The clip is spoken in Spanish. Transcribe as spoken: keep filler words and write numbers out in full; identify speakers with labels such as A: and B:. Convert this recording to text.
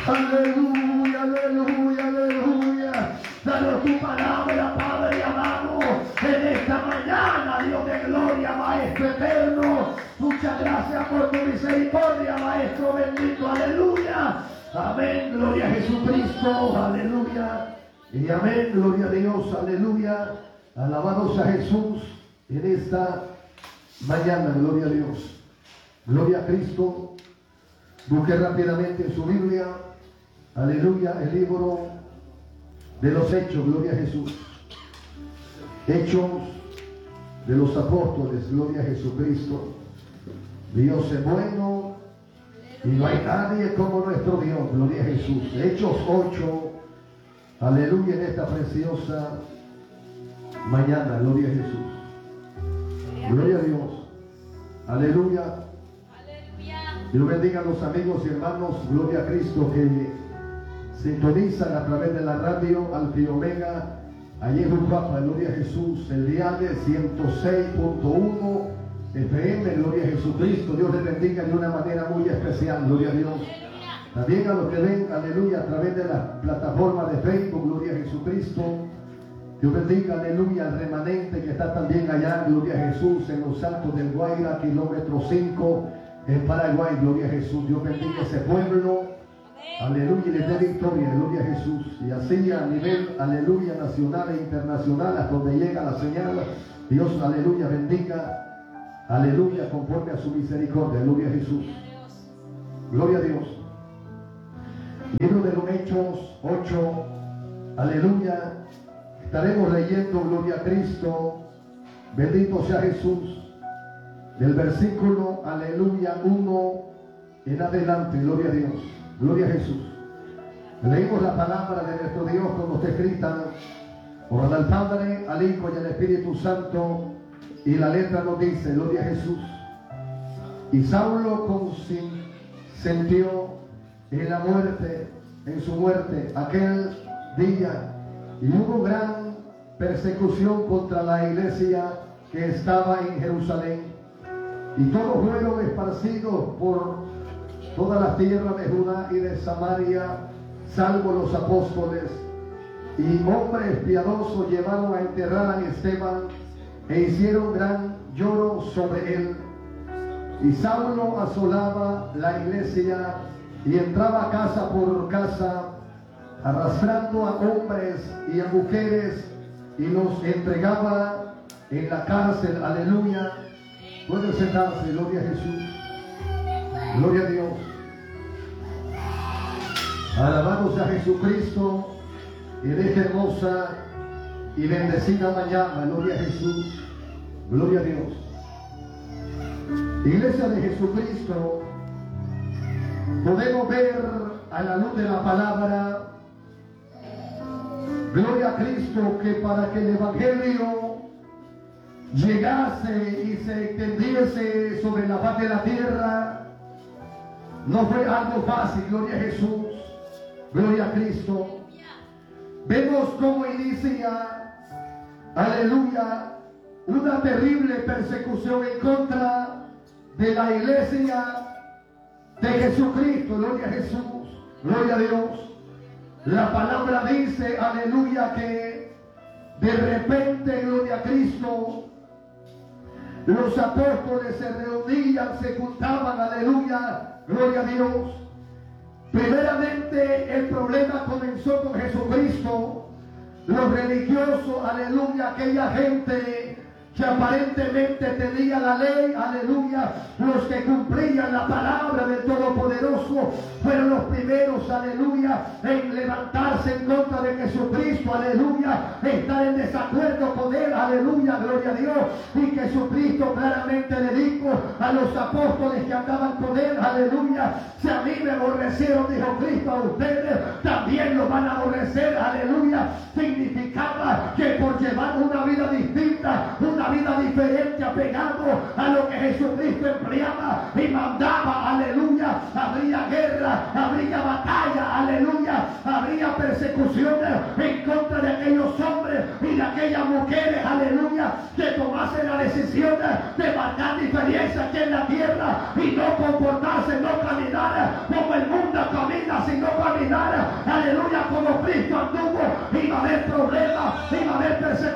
A: Aleluya, aleluya, aleluya. Danos tu palabra, Padre amado, en esta mañana, Dios de gloria, Maestro eterno. Muchas gracias por tu misericordia, Maestro bendito, aleluya. Amén, gloria a Jesucristo, aleluya. Y amén, gloria a Dios, aleluya. Alabados a Jesús en esta mañana, gloria a Dios. Gloria a Cristo. Busque rápidamente en su Biblia, aleluya, el libro de los Hechos, gloria a Jesús. Hechos de los Apóstoles, gloria a Jesucristo. Dios es bueno y no hay nadie como nuestro Dios, gloria a Jesús. Hechos ocho, aleluya, en esta preciosa mañana, gloria a Jesús. Gloria a Dios, aleluya. Dios bendiga a los amigos y hermanos, gloria a Cristo, que sintonizan a través de la radio Alfa y Omega, allí en Uruguay, gloria a Jesús, el dial de ciento seis punto uno F M, gloria a Jesucristo. Dios les bendiga de una manera muy especial, gloria a Dios. También a los que ven, aleluya, a través de la plataforma de Facebook, gloria a Jesucristo. Dios bendiga, aleluya, al remanente que está también allá, gloria a Jesús, en los Altos del Guaira, kilómetro cinco, en Paraguay, gloria a Jesús. Dios bendiga ese pueblo, aleluya, y les dé victoria, gloria a Jesús. Y así a nivel, aleluya, nacional e internacional, hasta donde llega la señal, Dios, aleluya, bendiga, aleluya, conforme a su misericordia, gloria a Jesús. Gloria a Dios. Libro de los Hechos ocho, aleluya. Estaremos leyendo, gloria a Cristo, bendito sea Jesús, del versículo, aleluya, uno en adelante, gloria a Dios, gloria a Jesús. Leímos la palabra de nuestro Dios como está escrita, por al Padre, al Hijo y al Espíritu Santo, y la letra nos dice, gloria a Jesús. Y Saulo consintió en la muerte, en su muerte, aquel día, y hubo gran persecución contra la iglesia que estaba en Jerusalén. Y todos fueron esparcidos por toda la tierra de Judá y de Samaria, salvo los apóstoles. Y hombres piadosos llevaron a enterrar a Esteban e hicieron gran lloro sobre él. Y Saulo asolaba la iglesia y entraba casa por casa, arrastrando a hombres y a mujeres, y los entregaba en la cárcel, aleluya. Pueden sentarse, gloria a Jesús, gloria a Dios. Alabamos a Jesucristo en esta hermosa y bendecida mañana, gloria a Jesús, gloria a Dios. Iglesia de Jesucristo, podemos ver a la luz de la palabra, gloria a Cristo, que para que el Evangelio llegase y se extendiese sobre la faz de la tierra, no fue algo fácil, gloria a Jesús, gloria a Cristo. Vemos cómo inicia, aleluya, una terrible persecución en contra de la iglesia de Jesucristo, gloria a Jesús, gloria a Dios. La palabra dice, aleluya, que de repente, gloria a Cristo, los apóstoles se reunían, se juntaban, aleluya, gloria a Dios. Primeramente el problema comenzó con Jesucristo. Los religiosos, aleluya, aquella gente que aparentemente tenía la ley, aleluya, los que cumplían la palabra del Todopoderoso, fueron los primeros, aleluya, en levantarse en contra de Jesucristo, aleluya, estar en desacuerdo con él, aleluya, gloria a Dios. Y Jesucristo claramente le dijo a los apóstoles que andaban con él, aleluya, si a mí me aborrecieron, dijo Cristo, a ustedes también lo van a aborrecer, aleluya. Significaba que por llevar una vida distinta, una vida diferente, apegado a lo que Jesucristo empleaba y mandaba, aleluya, habría guerra, habría batalla, aleluya, habría persecuciones en contra de aquellos hombres y de aquellas mujeres, aleluya, que tomasen la decisión de marcar diferencia aquí en la tierra y no comportarse, no caminar como el mundo camina, sino caminar espíritu anduvo, iba a haber problemas, iba a haber